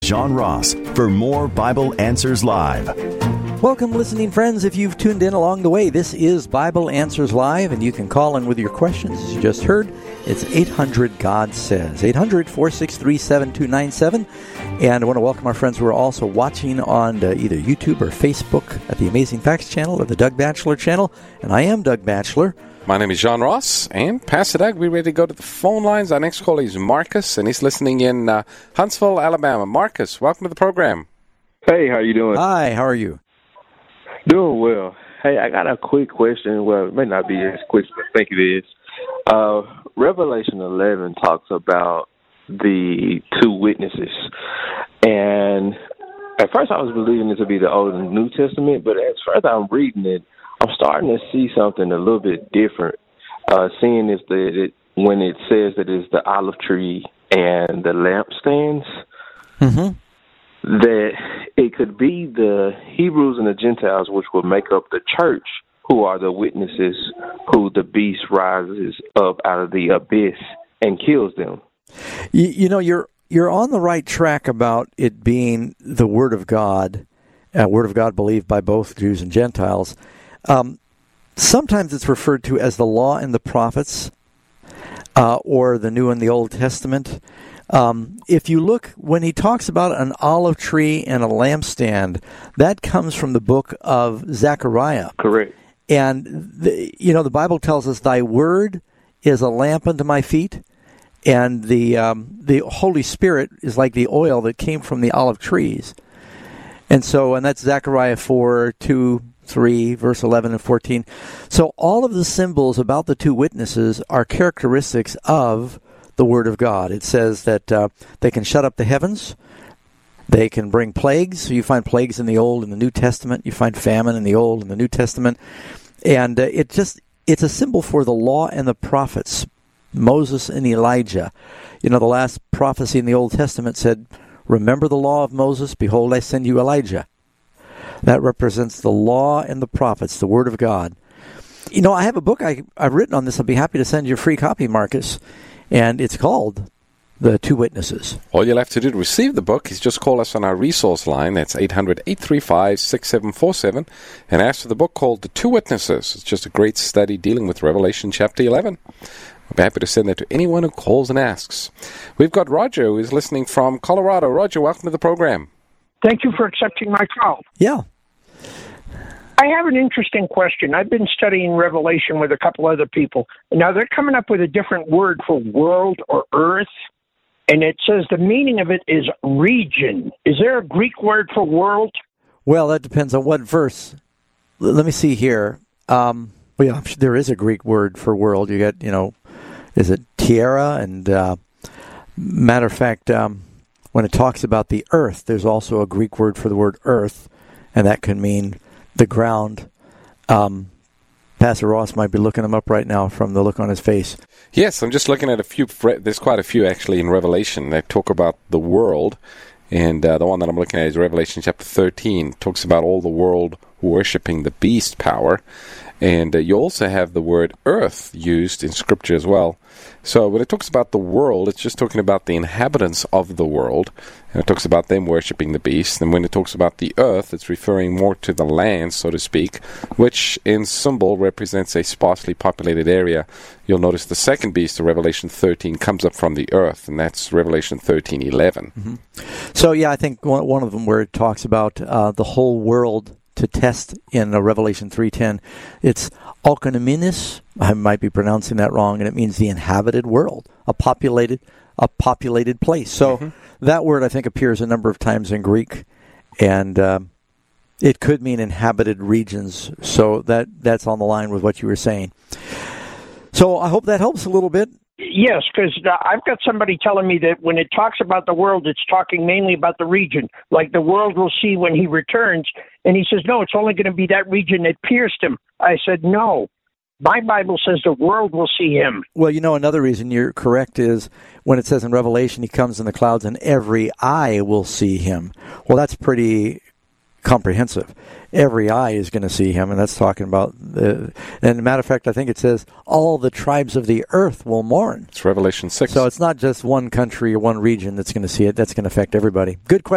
John Ross for more Bible Answers Live. Welcome, listening friends. If you've tuned in along the way, this is Bible Answers Live, and you can call in with your questions, as you just heard. It's 800-GOD-SAYS, 800-463-7297. And I want to welcome our friends who are also watching on either YouTube or Facebook at the Amazing Facts channel or the Doug Batchelor channel. And I am Doug Batchelor. My name is John Ross, and Pastor Doug, we're ready to go to the phone lines. Our next caller is Marcus, and he's listening in Huntsville, Alabama. Marcus, welcome to the program. Hey, how you doing? Hi, how are you? Doing well. Hey, I got a quick question. Well, it may not be as quick as I think it is. Revelation 11 talks about the two witnesses. And at first I was believing this would be the Old and New Testament, but as further I'm reading it, I'm starting to see something a little bit different. Seeing this, when it says that it's the olive tree and the lampstands, that it could be the Hebrews and the Gentiles, which will make up the church, who are the witnesses, who the beast rises up out of the abyss and kills them. You know, you're on the right track about it being the Word of God believed by both Jews and Gentiles. Sometimes it's referred to as the Law and the Prophets, or the New and the Old Testament. If you look, when he talks about an olive tree and a lampstand, that comes from the book of Zechariah. Correct. And, the Bible tells us, thy word is a lamp unto my feet, and the Holy Spirit is like the oil that came from the olive trees. And that's Zechariah 4, 2, 3, verse 11 and 14. So all of the symbols about the two witnesses are characteristics of the Word of God. It says that they can shut up the heavens. They can bring plagues. So you find plagues in the Old and the New Testament. You find famine in the Old and the New Testament. And it's a symbol for the law and the prophets, Moses and Elijah. The last prophecy in the Old Testament said, remember the law of Moses, behold, I send you Elijah. That represents the law and the prophets, the Word of God. I have a book I've written on this. I'll be happy to send you a free copy, Marcus. And it's called The Two Witnesses. All you'll have to do to receive the book is just call us on our resource line. That's 800-835-6747. And ask for the book called The Two Witnesses. It's just a great study dealing with Revelation chapter 11. I'll be happy to send that to anyone who calls and asks. We've got Roger, who is listening from Colorado. Roger, welcome to the program. Thank you for accepting my call. Yeah. I have an interesting question. I've been studying Revelation with a couple other people. Now, they're coming up with a different word for world or earth, and it says the meaning of it is region. Is there a Greek word for world? Well, that depends on what verse. Let me see here. There is a Greek word for world. You got, is it tierra? And matter of fact, when it talks about the earth, there's also a Greek word for the word earth, and that can mean the ground. Pastor Ross might be looking them up right now from the look on his face. Yes, I'm just looking at a few. There's quite a few actually in Revelation that talk about the world. And the one that I'm looking at is Revelation chapter 13. It talks about all the world worshiping the beast power. And you also have the word earth used in Scripture as well. So when it talks about the world, it's just talking about the inhabitants of the world. And it talks about them worshiping the beast. And when it talks about the earth, it's referring more to the land, so to speak, which in symbol represents a sparsely populated area. You'll notice the second beast of Revelation 13 comes up from the earth, and that's Revelation 13:11. Mm-hmm. So, I think one of them where it talks about the whole world to test in Revelation 3:10. It's Alkonominis. I might be pronouncing that wrong, and it means the inhabited world, a populated place. So that word, I think, appears a number of times in Greek, and it could mean inhabited regions. So that's on the line with what you were saying. So I hope that helps a little bit. Yes, because I've got somebody telling me that when it talks about the world, it's talking mainly about the region, like the world will see when he returns. And he says, no, it's only going to be that region that pierced him. I said, no, my Bible says the world will see him. Well, another reason you're correct is when it says in Revelation, he comes in the clouds and every eye will see him. Well, that's pretty comprehensive. Every eye is going to see him, and that's talking about and as a matter of fact, I think it says all the tribes of the earth will mourn. It's Revelation 6. So it's not just one country or one region that's going to see it. That's going to affect everybody. Good question.